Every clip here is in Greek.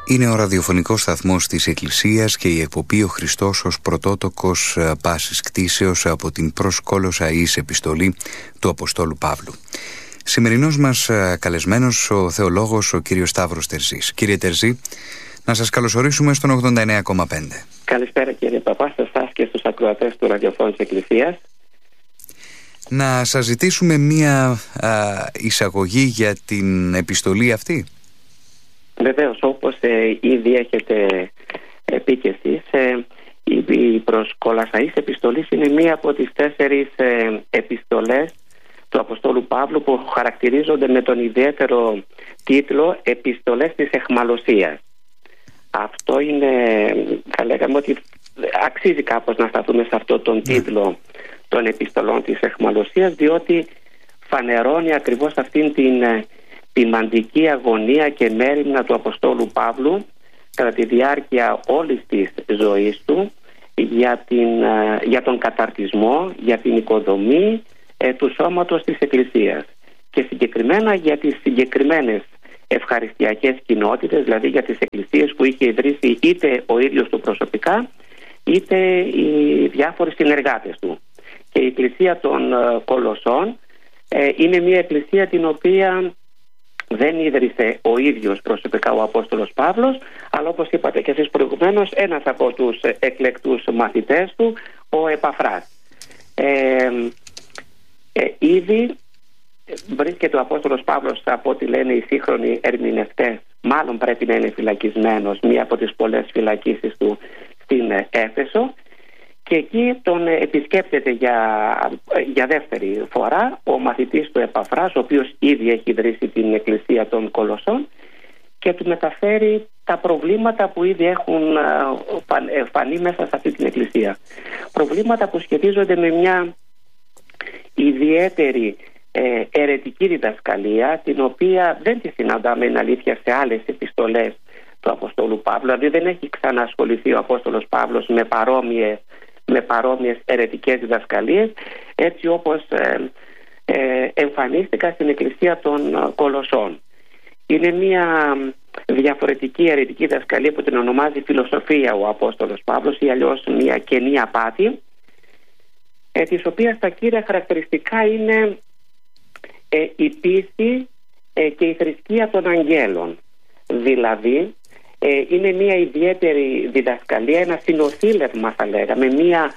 Είναι ο ραδιοφωνικός σταθμός της Εκκλησίας και η εκπομπή «Ο Χριστός ως πρωτότοκος πάσης κτήσεως» από την προς Κόλος Αΐς επιστολή του Αποστόλου Παύλου. Σημερινός μας καλεσμένος ο θεολόγος ο κύριος Σταύρος Τερζής. Κύριε Τερζή, να σας καλωσορίσουμε στον 89,5. Καλησπέρα κύριε Παπά, σε εσάς και στους ακροατές του ραδιοφώνου της Εκκλησίας. Να σας ζητήσουμε μία εισαγωγή για την επιστολή αυτή. Βεβαίως, όπως ήδη έχετε πει και εσείς, η προς Κόλος Αΐς επιστολή είναι μία από τις 4 επιστολές του Αποστόλου Παύλου που χαρακτηρίζονται με τον ιδιαίτερο τίτλο «Επιστολές της Αιχμαλωσίας». Αυτό είναι, θα λέγαμε ότι αξίζει κάπως να σταθούμε σε αυτό τον τίτλο των επιστολών της Αιχμαλωσίας, διότι φανερώνει ακριβώς αυτήν την ποιμαντική αγωνία και μέριμνα του Αποστόλου Παύλου κατά τη διάρκεια όλης της ζωής του για τον καταρτισμό, για την οικοδομή του σώματος της Εκκλησίας και συγκεκριμένα για τις συγκεκριμένες ευχαριστιακές κοινότητες, δηλαδή για τις εκκλησίες που είχε ιδρύσει είτε ο ίδιος του προσωπικά είτε οι διάφοροι συνεργάτες του. Και η εκκλησία των Κολοσσών είναι μια εκκλησία την οποία δεν ίδρυσε ο ίδιος προσωπικά ο Απόστολος Παύλος, αλλά όπως είπατε και εσείς προηγουμένως, ένας από τους εκλεκτούς μαθητές του, ο Επαφράς. Ήδη βρίσκεται ο Απόστολος Παύλος, από ό,τι λένε οι σύγχρονοι ερμηνευτές, μάλλον πρέπει να είναι φυλακισμένος, μία από τις πολλές φυλακίσεις του στην Έφεσο, και εκεί τον επισκέπτεται για δεύτερη φορά ο μαθητής του Επαφράς, ο οποίος ήδη έχει ιδρύσει την εκκλησία των Κολοσσών, και του μεταφέρει τα προβλήματα που ήδη έχουν φανεί μέσα σε αυτή την εκκλησία. Προβλήματα που σχετίζονται με μια ιδιαίτερη αιρετική διδασκαλία, την οποία δεν τη συναντάμε, είναι αλήθεια, σε άλλες επιστολές του Αποστόλου Παύλου. Δηλαδή δεν έχει ξανασχοληθεί ο Απόστολος Παύλος με παρόμοιες αιρετικές διδασκαλίες, έτσι όπως εμφανίστηκαν στην εκκλησία των Κολοσσών. Είναι μια διαφορετική αιρετική διδασκαλία που την ονομάζει φιλοσοφία ο Απόστολος Παύλος, ή αλλιώς μια κενή απάτη, της οποίας τα κύρια χαρακτηριστικά είναι η πίστη και η θρησκεία των αγγέλων. Δηλαδή είναι μια ιδιαίτερη διδασκαλία, ένα συνοθήλευμα θα λέγαμε,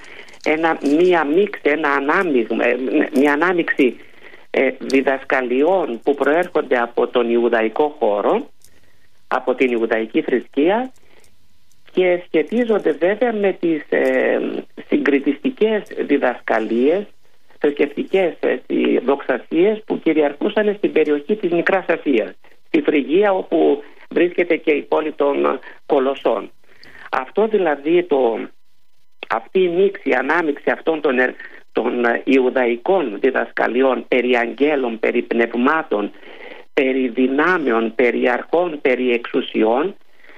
μια ανάμειξη διδασκαλιών που προέρχονται από τον Ιουδαϊκό χώρο, από την Ιουδαϊκή θρησκεία, και σχετίζονται βέβαια με τις συγκριτιστικές διδασκαλίες, θρησκευτικές δοξασίες που κυριαρχούσαν στην περιοχή της Μικράς Ασίας, στη Φρυγία, όπου βρίσκεται και η πόλη των Κολοσσών. Αυτό δηλαδή, αυτή η μίξη, η ανάμειξη αυτών των Ιουδαϊκών διδασκαλιών περί αγγέλων, περί πνευμάτων, περί δυνάμεων, περί αρχών, περί εξουσιών,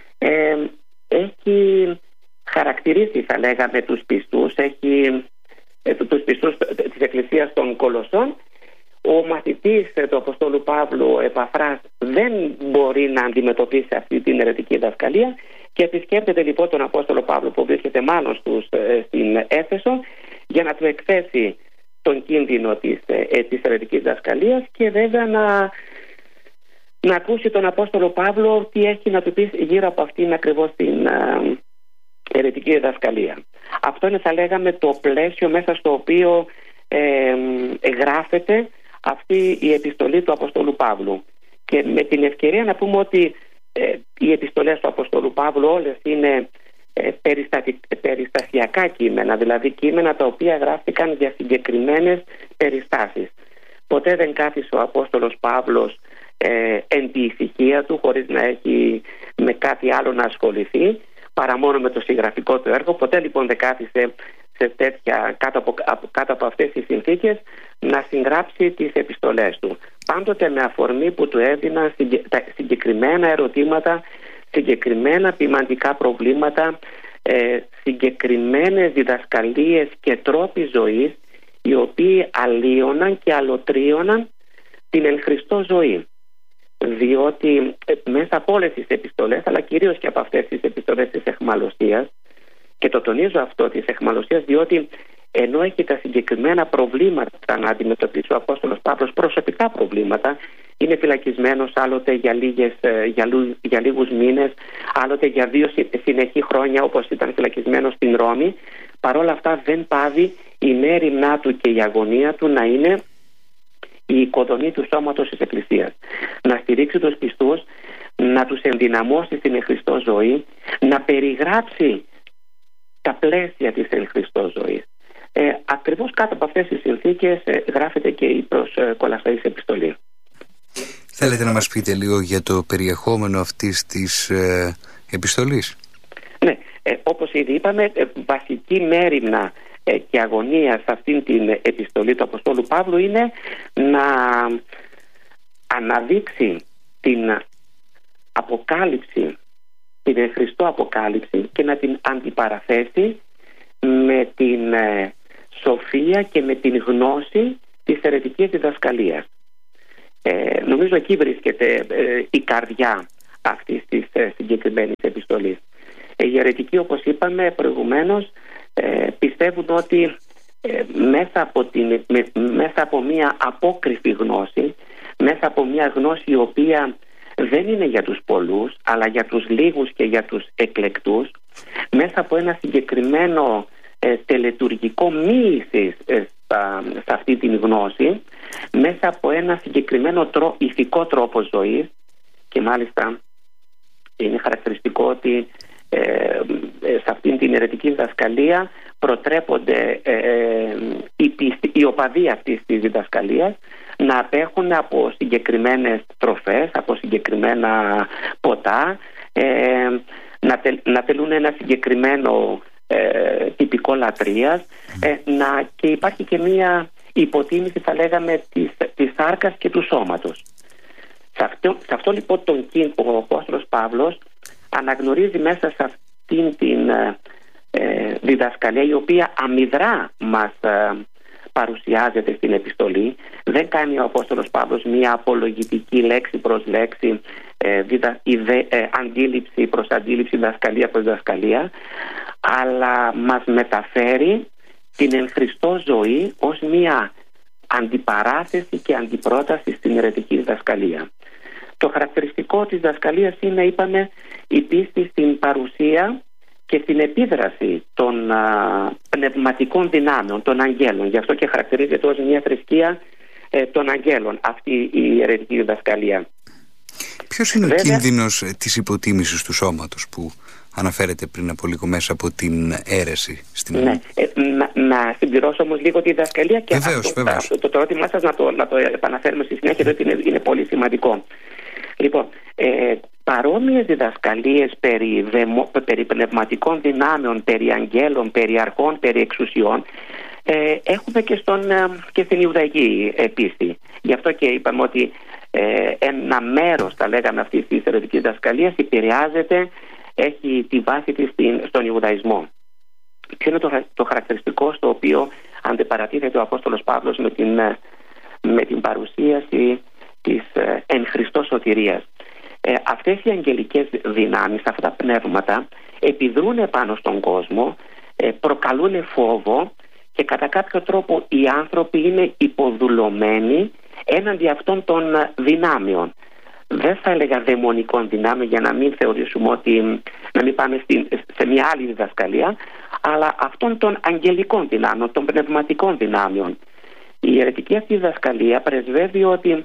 έχει χαρακτηρίσει, θα λέγαμε, τους πιστούς, τους πιστούς της Εκκλησίας των Κολοσσών. Ο μαθητής του Αποστόλου Παύλου, Επαφράς, δεν μπορεί να αντιμετωπίσει αυτή την αιρετική διδασκαλία και επισκέπτεται λοιπόν τον Απόστολο Παύλο, που βρίσκεται μάνος του στην Έφεσο, για να του εκθέσει τον κίνδυνο της αιρετικής διδασκαλίας και βέβαια να ακούσει τον Απόστολο Παύλο τι έχει να του πει γύρω από αυτήν ακριβώς την αιρετική διδασκαλία. Αυτό είναι, θα λέγαμε, το πλαίσιο μέσα στο οποίο γράφεται αυτή η επιστολή του Αποστόλου Παύλου. Και με την ευκαιρία να πούμε ότι οι επιστολές του Αποστόλου Παύλου όλες είναι περιστασιακά κείμενα, δηλαδή κείμενα τα οποία γράφτηκαν για συγκεκριμένες περιστάσεις. Ποτέ δεν κάθισε ο Απόστολος Παύλος εν τη ησυχία του, χωρίς να έχει με κάτι άλλο να ασχοληθεί, παρά μόνο με το συγγραφικό του έργο. Ποτέ λοιπόν δεν κάθισε κάτω από αυτές τις συνθήκες να συγγράψει τις επιστολές του, πάντοτε με αφορμή που του έδιναν συγκεκριμένα ερωτήματα, συγκεκριμένα ποιμαντικά προβλήματα, συγκεκριμένες διδασκαλίες και τρόποι ζωής, οι οποίοι αλλίωναν και αλωτρίωναν την εν Χριστώ ζωή. διότι μέσα από όλες τις επιστολές, αλλά κυρίως και από αυτές τις επιστολές της αιχμαλωσίας, και το τονίζω αυτό της αιχμαλωσίας, διότι ενώ έχει τα συγκεκριμένα προβλήματα να αντιμετωπίσει ο Απόστολος Παύλος, προσωπικά προβλήματα, είναι φυλακισμένος άλλοτε για λίγους μήνες, άλλοτε για 2 συνεχή χρόνια, όπως ήταν φυλακισμένος στην Ρώμη, παρόλα αυτά δεν πάβει η μέριμνά του και η αγωνία του να είναι η οικοδομή του σώματος της Εκκλησίας. Να στηρίξει τους πιστούς, να τους ενδυναμώσει στην εν Χριστώ ζωή, να περιγράψει τα πλαίσια της εν Χριστώ ζωής. Ακριβώς κάτω από αυτές τις συνθήκες γράφεται και η προς Κολασσαείς επιστολή. Θέλετε να μας πείτε λίγο για το περιεχόμενο αυτής της επιστολής? Ναι, όπως ήδη είπαμε, βασική μέριμνα και αγωνία σε αυτήν την επιστολή του Αποστόλου Παύλου είναι να αναδείξει την αποκάλυψη, την εν Χριστώ αποκάλυψη, και να την αντιπαραθέσει με την σοφία και με την γνώση της αιρετικής διδασκαλίας. Νομίζω εκεί βρίσκεται η καρδιά αυτής της συγκεκριμένης επιστολής. Οι αιρετικοί, όπως είπαμε προηγουμένως, πιστεύουν ότι μέσα από μια απόκριφη γνώση, μέσα από μια γνώση η οποία δεν είναι για τους πολλούς αλλά για τους λίγους και για τους εκλεκτούς, μέσα από ένα συγκεκριμένο τελετουργικό μοίησης σε αυτή την γνώση, μέσα από ένα συγκεκριμένο ηθικό τρόπο ζωής, και μάλιστα είναι χαρακτηριστικό ότι σε αυτήν την αιρετική διδασκαλία προτρέπονται οι οπαδοί αυτής της διδασκαλίας να απέχουν από συγκεκριμένες τροφές, από συγκεκριμένα ποτά, να τελούν ένα συγκεκριμένο τυπικό λατρείας, και υπάρχει και μία υποτίμηση, θα λέγαμε, της σάρκας και του σώματος. Σε αυτό λοιπόν τον κίνδυνο ο Απόστολος Παύλος αναγνωρίζει μέσα σε αυτήν την διδασκαλία, η οποία αμυδρά μας παρουσιάζεται στην επιστολή. Δεν κάνει ο Απόστολος Παύλος μία απολογητική λέξη προς λέξη, αντίληψη προς αντίληψη, διδασκαλία προς διδασκαλία, αλλά μας μεταφέρει την εν Χριστώ ζωή ως μία αντιπαράθεση και αντιπρόταση στην αιρετική διδασκαλία. Το χαρακτηριστικό της διδασκαλίας είναι, είπαμε, η πίστη στην παρουσία και στην επίδραση των πνευματικών δυνάμεων, των αγγέλων. Γι' αυτό και χαρακτηρίζεται ως μια θρησκεία των αγγέλων αυτή η αιρετική διδασκαλία. Ποιος είναι ο κίνδυνος της υποτίμησης του σώματος που αναφέρεται πριν από λίγο μέσα από την αίρεση στην... Ναι, να συμπληρώσω όμως λίγο τη διδασκαλία και βεβαίως. Το ερώτημά σας να το επαναφέρουμε στη συνέχεια, διότι είναι πολύ σημαντικό. Λοιπόν, παρόμοιες διδασκαλίες περί πνευματικών δυνάμεων, περί αγγέλων, περί αρχών, περί εξουσιών έχουμε και στην Ιουδαϊκή πίστη. Γι' αυτό και είπαμε ότι ένα μέρος, θα λέγαμε, αυτής της αιρετικής διδασκαλίας επηρεάζεται, έχει τη βάση της στον Ιουδαϊσμό. Ποιο είναι το χαρακτηριστικό στο οποίο αντιπαρατίθεται ο Απόστολος Παύλος με την παρουσίαση της εν Χριστώ σωτηρίας? Αυτές οι αγγελικές δυνάμεις, αυτά τα πνεύματα επιδρούν πάνω στον κόσμο, προκαλούν φόβο, και κατά κάποιο τρόπο οι άνθρωποι είναι υποδουλωμένοι έναντι αυτών των δυνάμεων. Δεν θα έλεγα δαιμονικών δυνάμεων, για να μην θεωρήσουμε ότι, να μην πάμε σε μια άλλη διδασκαλία, αλλά αυτών των αγγελικών δυνάμεων, των πνευματικών δυνάμεων. Η αιρετική αυτή διδασκαλία πρεσβεύει ότι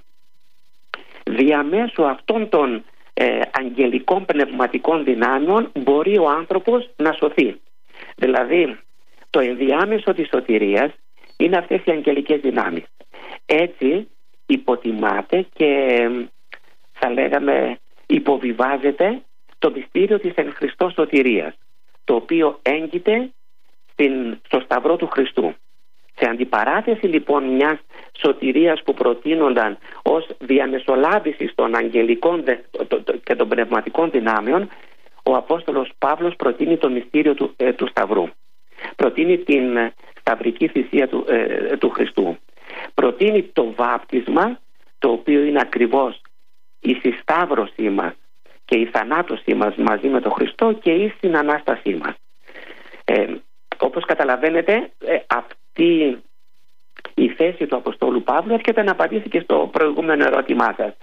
διαμέσου αυτών των αγγελικών πνευματικών δυνάμεων μπορεί ο άνθρωπος να σωθεί. Δηλαδή το ενδιάμεσο της σωτηρίας είναι αυτές οι αγγελικές δυνάμεις. Έτσι υποτιμάται και, θα λέγαμε, υποβιβάζεται το μυστήριο της εν Χριστώ σωτηρίας, το οποίο έγκυται στο Σταυρό του Χριστού. Σε αντιπαράθεση λοιπόν μιας σωτηρίας που προτείνονταν ως διαμεσολάβηση των αγγελικών και των πνευματικών δυνάμεων, ο Απόστολος Παύλος προτείνει το μυστήριο του Σταυρού. Προτείνει την σταυρική θυσία του Χριστού. Προτείνει το βάπτισμα, το οποίο είναι ακριβώς η συσταύρωσή μας και η θανάτωσή μας μαζί με τον Χριστό και η συνανάστασή μας. Όπως καταλαβαίνετε, αυτή η θέση του Αποστόλου Παύλου έρχεται να απαντήσει και στο προηγούμενο ερώτημά σας.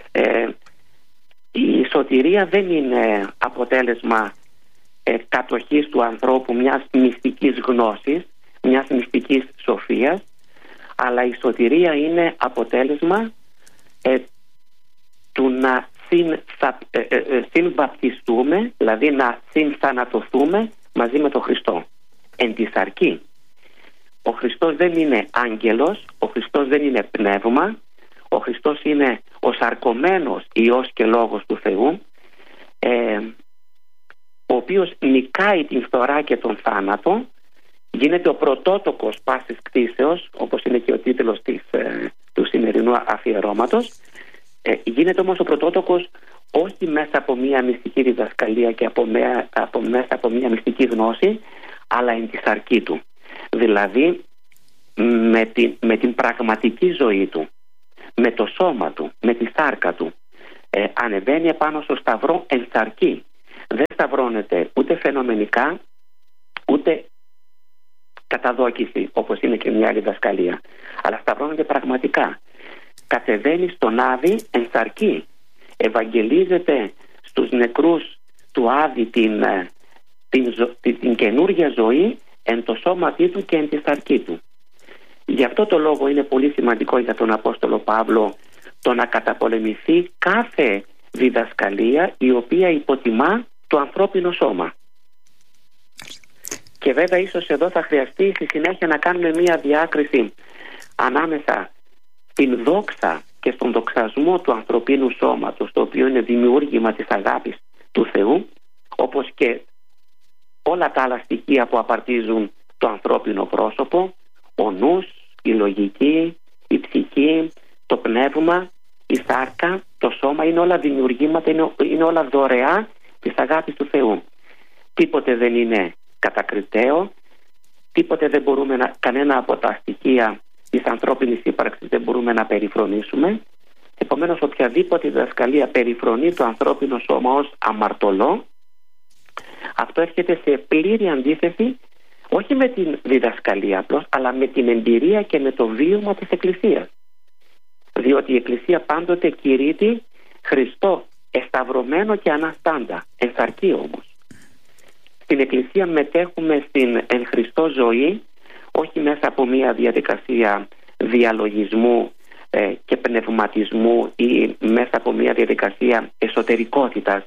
Η σωτηρία δεν είναι αποτέλεσμα κατοχής του ανθρώπου μιας μυστικής γνώσης, μιας μυστικής σοφίας, αλλά η σωτηρία είναι αποτέλεσμα του να συμβαπτιστούμε, δηλαδή να συνθανατωθούμε μαζί με τον Χριστό εν τη σαρκή. Ο Χριστός δεν είναι άγγελος, ο Χριστός δεν είναι πνεύμα, ο Χριστός είναι ο σαρκωμένος Υιός και Λόγος του Θεού, ο οποίος νικάει την φθορά και τον θάνατο, γίνεται ο πρωτότοκος πάσης κτήσεως, όπως είναι και ο τίτλος του σημερινού αφιερώματος. Γίνεται όμως ο πρωτότοκος όχι μέσα από μια μυστική διδασκαλία και μέσα από μια μυστική γνώση, αλλά εν τη σαρκή του. Δηλαδή με την πραγματική ζωή του, με το σώμα του, με τη σάρκα του, ανεβαίνει επάνω στο σταυρό εν σαρκή. Δεν σταυρώνεται ούτε φαινομενικά, ούτε κατά δόκιση, όπως είναι και μια άλλη διδασκαλία, αλλά σταυρώνεται πραγματικά. Κατεβαίνει στον Άδη εν σαρκή. Ευαγγελίζεται στους νεκρούς του Άδη την καινούργια ζωή εν το σώματί του και εν τη σαρκή του. Γι' αυτό το λόγο είναι πολύ σημαντικό για τον Απόστολο Παύλο το να καταπολεμηθεί κάθε διδασκαλία η οποία υποτιμά το ανθρώπινο σώμα. Και βέβαια ίσως εδώ θα χρειαστεί στη συνέχεια να κάνουμε μία διάκριση ανάμεσα στην δόξα και στον δοξασμό του ανθρωπίνου σώματος, το οποίο είναι δημιούργημα της αγάπης του Θεού, όπως και όλα τα άλλα στοιχεία που απαρτίζουν το ανθρώπινο πρόσωπο, ο νους, η λογική, η ψυχή, το πνεύμα, η σάρκα, το σώμα, είναι όλα δημιουργήματα, είναι όλα δωρεά της αγάπης του Θεού. Τίποτε δεν είναι κατακριτέο, τίποτε δεν μπορούμε κανένα από τα στοιχεία της ανθρώπινης ύπαρξης δεν μπορούμε να περιφρονήσουμε. Επομένως, οποιαδήποτε διδασκαλία περιφρονεί το ανθρώπινο σώμα ως αμαρτωλό, αυτό έρχεται σε πλήρη αντίθεση όχι με την διδασκαλία απλώς, αλλά με την εμπειρία και με το βίωμα της Εκκλησίας. Διότι η Εκκλησία πάντοτε κηρύττει Χριστό εσταυρωμένο και αναστάντα, εν σαρκή όμως. Στην Εκκλησία μετέχουμε στην εν Χριστώ ζωή, όχι μέσα από μια διαδικασία διαλογισμού και πνευματισμού ή μέσα από μια διαδικασία εσωτερικότητας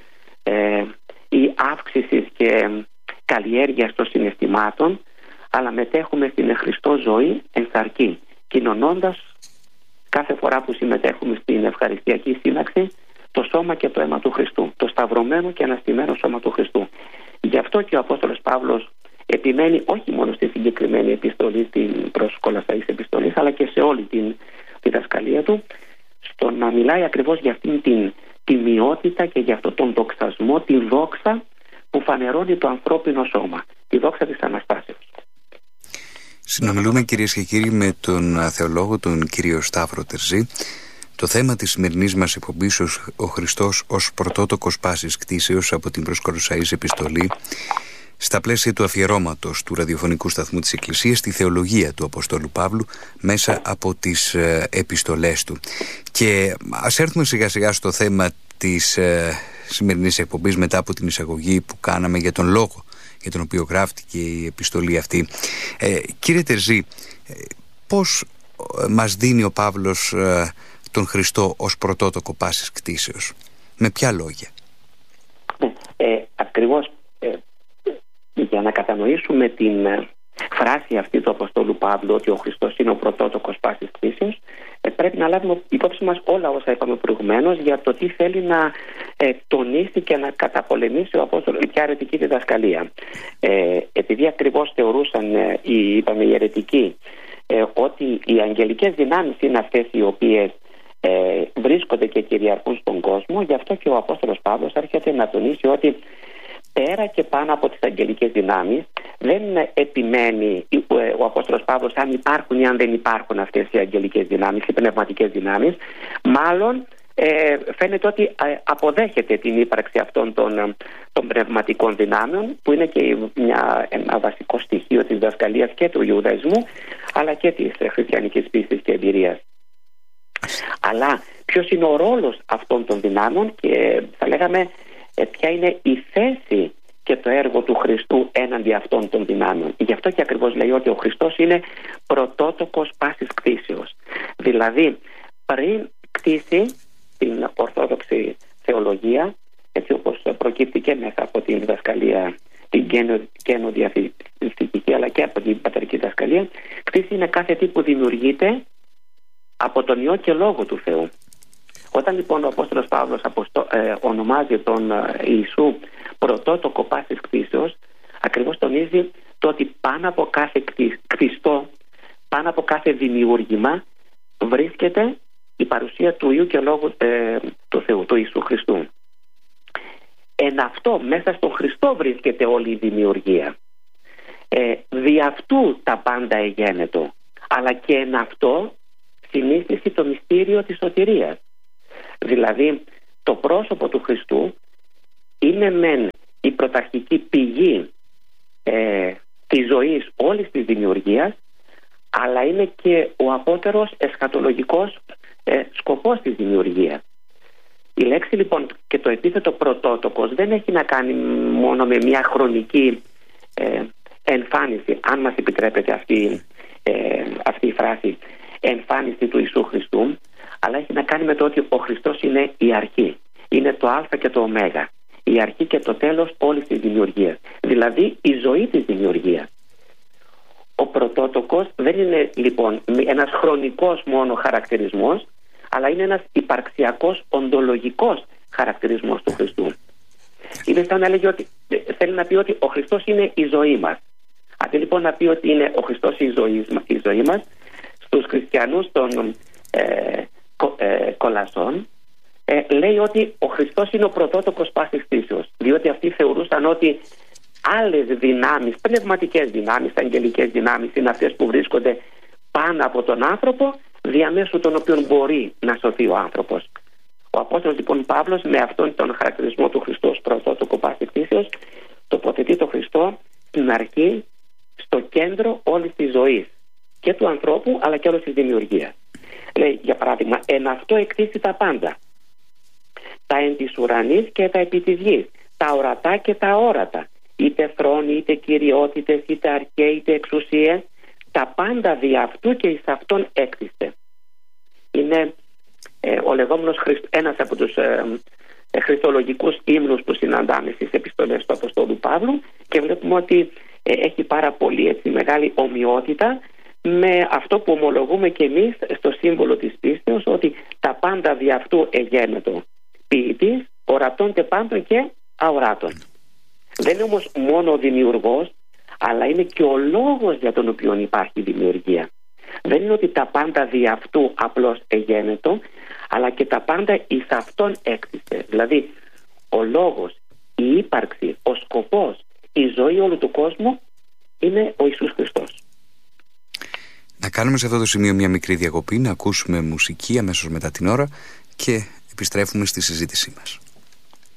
ή αύξησης και καλλιέργειας των συναισθημάτων, αλλά μετέχουμε στην Χριστό ζωή εν σαρκή, κοινωνώντας κάθε φορά που συμμετέχουμε στην ευχαριστιακή σύναξη το σώμα και το αίμα του Χριστού, το σταυρωμένο και αναστημένο σώμα του Χριστού. Γι' αυτό και ο Απόστολος Παύλος επιμένει όχι μόνο στη συγκεκριμένη επιστολή, στην προς Κολασσαείς επιστολή, αλλά και σε όλη την διδασκαλία του, στο να μιλάει ακριβώς για αυτήν την τιμιότητα και για αυτόν τον δοξασμό, τη δόξα που φανερώνει το ανθρώπινο σώμα, τη δόξα της Αναστάσεως. Συνομιλούμε, κυρίες και κύριοι, με τον θεολόγο, τον κύριο Σταύρο Τερζή. Το θέμα της σημερινής μας εκπομπής, ο Χριστός ως πρωτότοκος πάσης κτήσεως, από την προς Κολοσσαείς επιστολή, στα πλαίσια του αφιερώματος του ραδιοφωνικού σταθμού της Εκκλησίας στη θεολογία του Αποστόλου Παύλου μέσα από τις επιστολές του. Και ας έρθουμε σιγά σιγά στο θέμα της σημερινής εκπομπής, μετά από την εισαγωγή που κάναμε για τον λόγο για τον οποίο γράφτηκε η επιστολή αυτή. Κύριε Τερζή, πώς μας δίνει ο Παύλος τον Χριστό ως πρωτότοκο πάσης κτήσεως, με ποια λόγια? Ακριβώς για να κατανοήσουμε την φράση αυτή του Αποστόλου Παύλου, ότι ο Χριστός είναι ο πρωτότοκος πάσης κτήσεως, πρέπει να λάβουμε υπόψη μας όλα όσα είπαμε προηγουμένως για το τι θέλει να τονίσει και να καταπολεμήσει ο Απόστολος, ποια αιρετική διδασκαλία. Επειδή ακριβώς θεωρούσαν οι αιρετικοί ότι οι αγγελικές δυνάμεις είναι αυτές οι οποίες βρίσκονται και κυριαρχούν στον κόσμο, γι' αυτό και ο Απόστολος Παύλος έρχεται να τονίσει ότι πέρα και πάνω από τις αγγελικές δυνάμεις δεν επιμένει ο Απόστολος Παύλος αν υπάρχουν ή αν δεν υπάρχουν αυτές οι αγγελικές δυνάμεις, οι πνευματικές δυνάμεις. Μάλλον φαίνεται ότι αποδέχεται την ύπαρξη αυτών των πνευματικών δυνάμεων, που είναι και ένα βασικό στοιχείο της διδασκαλίας και του Ιουδαϊσμού αλλά και της χριστιανικής πίστης και εμπειρίας. Αλλά ποιος είναι ο ρόλος αυτών των δυνάμεων και θα λέγαμε ποια είναι η θέση και το έργο του Χριστού έναντι αυτών των δυνάμεων. Γι' αυτό και ακριβώς λέει ότι ο Χριστός είναι πρωτότοκος πάσης κτήσεως. Δηλαδή πριν κτίσει την Ορθόδοξη θεολογία, έτσι όπως προκύπτει και μέσα από την διδασκαλία, την καινοδιαθηκική αλλά και από την πατερική διδασκαλία, κτήση είναι κάθε τι που δημιουργείται από τον Υιό και Λόγο του Θεού. Όταν λοιπόν ο Απόστολος Παύλος ονομάζει τον Ιησού πρωτότοκο πάσης κτήσεως, ακριβώς τονίζει το ότι πάνω από κάθε κτιστό, πάνω από κάθε δημιούργημα βρίσκεται η παρουσία του Υιού και Λόγου του Θεού, του Ιησού Χριστού. Εν αυτό, μέσα στον Χριστό βρίσκεται όλη η δημιουργία. Δι' αυτού τα πάντα εγένετο, αλλά και εν αυτό συνίστηση το μυστήριο της σωτηρίας. Δηλαδή το πρόσωπο του Χριστού είναι μεν η πρωταρχική πηγή της ζωής όλης της δημιουργίας, αλλά είναι και ο απότερος εσχατολογικός σκοπός της δημιουργίας. Η λέξη λοιπόν και το επίθετο πρωτότοκος δεν έχει να κάνει μόνο με μια χρονική εμφάνιση, αν μας επιτρέπετε αυτή η φράση, εμφάνιση του Ιησού Χριστού, αλλά έχει να κάνει με το ότι ο Χριστός είναι η αρχή, είναι το α και το ω, η αρχή και το τέλος όλης της δημιουργίας, δηλαδή η ζωή της δημιουργίας. Ο πρωτότοκος δεν είναι λοιπόν ένας χρονικός μόνο χαρακτηρισμός, αλλά είναι ένας υπαρξιακός οντολογικός χαρακτηρισμός του Χριστού. Είναι σαν να έλεγε ότι θέλει να πει ότι ο Χριστός είναι η ζωή μας. Αντί λοιπόν να πει ότι είναι ο Χριστός η ζωή μας, στους χριστιανούς των κολασσών λέει ότι ο Χριστός είναι ο πρωτότοκος πάσης κτήσεως, διότι αυτοί θεωρούσαν ότι άλλες δυνάμεις, πνευματικές δυνάμεις, αγγελικές δυνάμεις είναι αυτές που βρίσκονται πάνω από τον άνθρωπο, διαμέσου των οποίων μπορεί να σωθεί ο άνθρωπος. Ο Απόστολος λοιπόν Παύλος με αυτόν τον χαρακτηρισμό του Χριστού ως πρωτότοκο πάσης κτήσεως τοποθετεί τον Χριστό στην αρχή, στο κέντρο όλης της ζωής και του ανθρώπου αλλά και όλης της δημιουργίας. Λέει για παράδειγμα, εν αυτό εκτίσει τα πάντα, τα εν της ουρανής και τα επί της γης, τα ορατά και τα αόρατα, είτε θρόνοι, είτε κυριότητες, είτε αρχαίοι, είτε εξουσίες, τα πάντα δι' αυτού και εις αυτόν έκτισε. Είναι ο λεγόμενος ένας από τους χριστολογικούς ύμνους που συναντάμε στις επιστολές του Αποστόλου Παύλου και βλέπουμε ότι έχει πάρα πολύ μεγάλη ομοιότητα με αυτό που ομολογούμε και εμείς στο σύμβολο της πίστεως, ότι τα πάντα δι' αυτού εγένετο, ποιητής, ορατών και πάντων και αοράτων. Δεν είναι όμως μόνο ο δημιουργός, αλλά είναι και ο λόγος για τον οποίο υπάρχει δημιουργία. Δεν είναι ότι τα πάντα δι' αυτού απλώς εγένετο, αλλά και τα πάντα εις αυτόν έκτισε. Δηλαδή ο λόγος, η ύπαρξη, ο σκοπός, η ζωή όλου του κόσμου είναι ο Ιησούς Χριστός. Να κάνουμε σε αυτό το σημείο μια μικρή διακοπή, να ακούσουμε μουσική αμέσως μετά την ώρα και επιστρέφουμε στη συζήτησή μας.